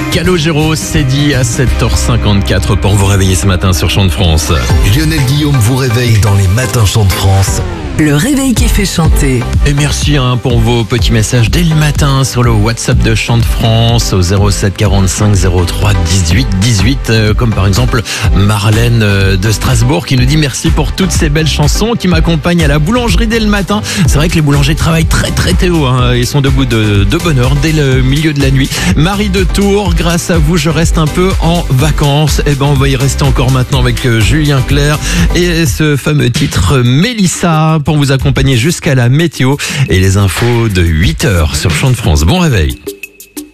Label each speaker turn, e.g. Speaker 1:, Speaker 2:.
Speaker 1: Calogero, c'est dit à 7h54 pour vous réveiller ce matin sur Chant de France.
Speaker 2: Lionel Guillaume vous réveille dans les matins Chant de France.
Speaker 3: Le réveil qui fait chanter.
Speaker 1: Et merci pour vos petits messages dès le matin sur le WhatsApp de Chant de France au 07 45 03 18 18. Comme par exemple Marlène de Strasbourg qui nous dit merci pour toutes ces belles chansons qui m'accompagnent à la boulangerie dès le matin. C'est vrai que les boulangers travaillent très tôt. Ils sont debout de bonne heure dès le milieu de la nuit. Marie de Tours, grâce à vous, je reste un peu en vacances. On va y rester encore maintenant avec Julien Clerc et ce fameux titre Mélissa pour vous accompagner jusqu'à la météo et les infos de 8h sur Chant de France. Bon réveil.